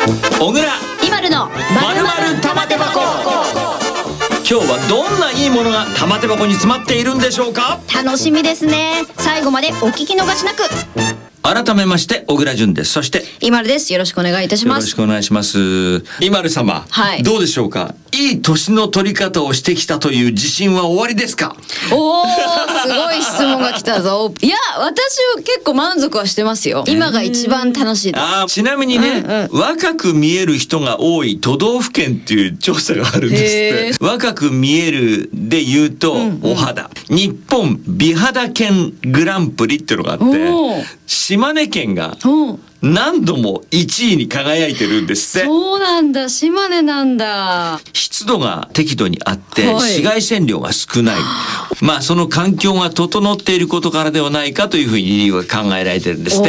小倉今るのまるまる玉手箱。今日はどんないいものが玉手箱に詰まっているんでしょうか。 楽しみですね。最後までお聞き逃しなく。 改めまして小倉淳です。そして今るです。よろしくお願いいたします。 よろしくお願いします。今る様、 はい、 どうでしょうか。いい年の取り方をしてきたという自信は終わりですか。 おー、すごい質問が来たぞ。いや、私は結構満足はしてますよ。今が一番楽しいです。 ちなみにね、若く見える人が多い都道府県っていう調査があるんですって。若く見えるで言うと、お肌。日本美肌県グランプリっていうのがあって、島根県が何度も1位に輝いてるんですって。 そうなんだ、島根なんだ。 湿度が適度にあって、紫外線量が少ない。まあその環境が整っていることからではないかというふうに考えられてるんですね。